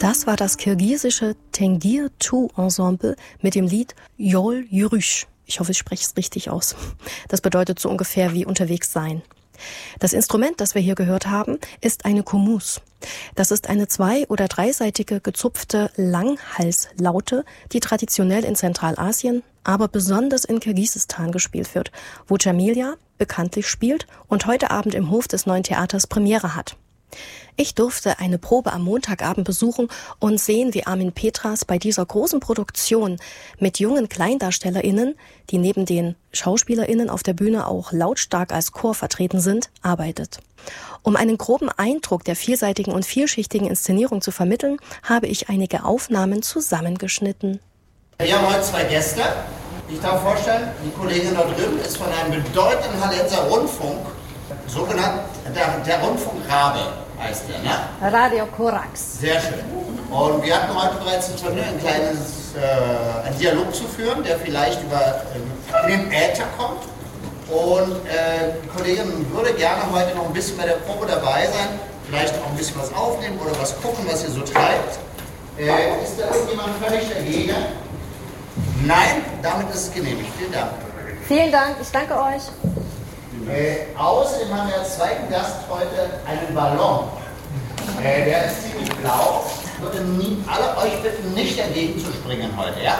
Das war das kirgisische Tengir Tu Ensemble mit dem Lied Yol Yürüş. Ich hoffe, ich spreche es richtig aus. Das bedeutet so ungefähr wie unterwegs sein. Das Instrument, das wir hier gehört haben, ist eine Kumus. Das ist eine 2- oder 3-seitige gezupfte Langhalslaute, die traditionell in Zentralasien, aber besonders in Kirgisistan gespielt wird, wo Djamilya bekanntlich spielt und heute Abend im Hof des Neuen Theaters Premiere hat. Ich durfte eine Probe am Montagabend besuchen und sehen, wie Armin Petras bei dieser großen Produktion mit jungen KleindarstellerInnen, die neben den SchauspielerInnen auf der Bühne auch lautstark als Chor vertreten sind, arbeitet. Um einen groben Eindruck der vielseitigen und vielschichtigen Inszenierung zu vermitteln, habe ich einige Aufnahmen zusammengeschnitten. Wir haben heute 2 Gäste. Ich darf vorstellen, die Kollegin da drüben ist von einem bedeutenden Hallenser Rundfunk, sogenannt der Rundfunk Rabe heißt der, ne? Radio Korax. Sehr schön. Und wir hatten heute bereits das Vergnügen, einen Dialog zu führen, der vielleicht in den Äther kommt. Und die Kollegin würde gerne heute noch ein bisschen bei der Probe dabei sein, vielleicht auch ein bisschen was aufnehmen oder was gucken, was ihr so treibt. Ist da irgendjemand völlig dagegen? Nein, damit ist es genehmigt. Vielen Dank. Vielen Dank, ich danke euch. Außerdem haben wir als zweiten Gast heute einen Ballon. Der ist ziemlich blau. Ich würde alle euch bitten, nicht dagegen zu springen heute, ja?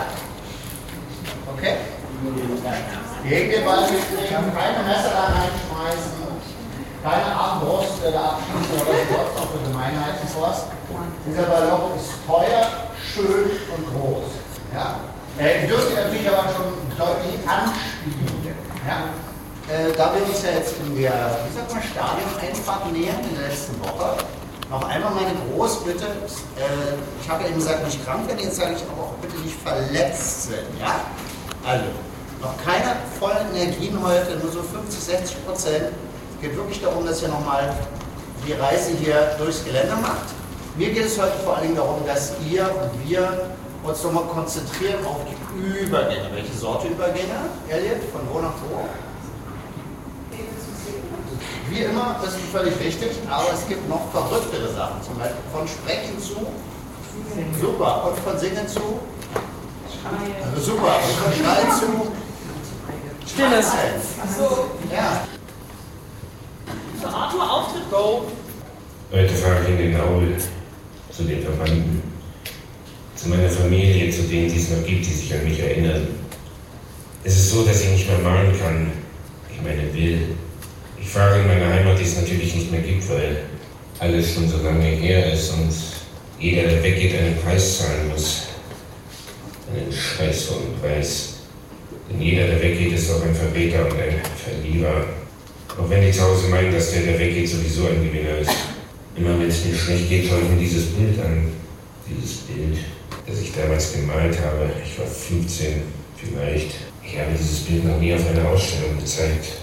Okay? Gegen den Ball springen, keine Messer da reinschmeißen, keine Armbrust da abschießen oder sonst noch für Gemeinheiten vorst. Dieser Ballon ist teuer, schön und groß. Ja? Ihr dürft ihn natürlich aber schon deutlich anspielen. Ja? Da wir uns ja jetzt in der Stadioneinfahrt nähern in der letzten Woche, noch einmal meine Großbitte, ich habe ja eben gesagt, nicht krank werden, jetzt sage ich aber auch bitte nicht verletzt sind. Ja? Also, noch keine vollen Energien heute, nur so 50-60%. Es geht wirklich darum, dass ihr nochmal die Reise hier durchs Gelände macht. Mir geht es heute vor allen Dingen darum, dass ihr und wir uns nochmal konzentrieren auf die Übergänge. Welche Sorte Übergänge? Elliot, von wo nach wo? Wie immer, das ist völlig richtig, aber es gibt noch verrücktere Sachen, zum Beispiel von Sprechen zu, super, und von Singen zu, super, und von Schreien zu, Stilles. Achso, ja. Arthur, Auftritt, go! Heute fahre ich in den Aul, zu den Verwandten, zu meiner Familie, zu denen, die es noch gibt, die sich an mich erinnern. Es ist so, dass ich nicht mehr malen kann, ich meine will. Ich fahre in meine Heimat, die es natürlich nicht mehr gibt, weil alles schon so lange her ist und jeder, der weggeht, einen Preis zahlen muss. Einen scheißvollen Preis. Denn jeder, der weggeht, ist auch ein Verräter und ein Verlierer. Auch wenn die zu Hause meinen, dass der weggeht, sowieso ein Gewinner ist. Immer wenn es mir schlecht geht, schaue ich mir dieses Bild an. Dieses Bild, das ich damals gemalt habe. Ich war 15 vielleicht. Ich habe dieses Bild noch nie auf einer Ausstellung gezeigt.